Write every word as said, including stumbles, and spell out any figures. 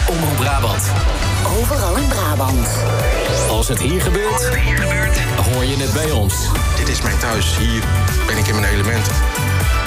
Omroep Brabant. Overal in Brabant. Als het hier gebeurt, hoor je het bij ons. Dit is mijn thuis. Hier ben ik in mijn element.